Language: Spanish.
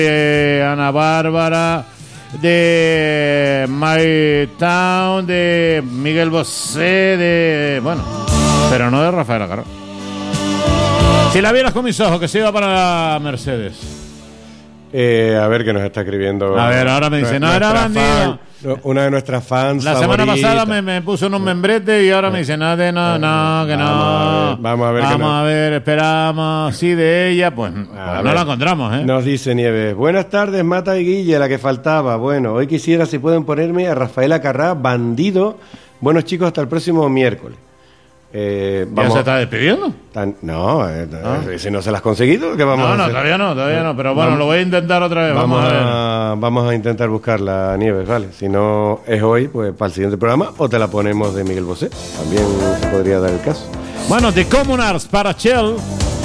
Ana Bárbara, de My Town, de Miguel Bosé, bueno, pero no de Rafael Acarrá. Si la vieras con mis ojos, que se iba para la Mercedes. A ver qué nos está escribiendo. A ver, ahora me dice, no era bandido. Una de nuestras fans la favoritas. semana pasada me puso unos membretes y ahora me dice, no, que no. Vamos a ver, esperamos. Sí, de ella, pues no la encontramos, ¿eh? Nos dice Nieves, buenas tardes, Mata y Guille, la que faltaba. Bueno, hoy quisiera si pueden ponerme a Rafael Acarrá, bandido. Buenos chicos, hasta el próximo miércoles. ¿Ya se está despidiendo? Si no se las has conseguido, ¿qué vamos a hacer? Todavía no, pero bueno, lo voy a intentar otra vez. Vamos a intentar buscarla, Nieves, ¿vale? Si no es hoy, pues para el siguiente programa, o te la ponemos de Miguel Bosé. También se podría dar el caso. Bueno, The Communards para Shell.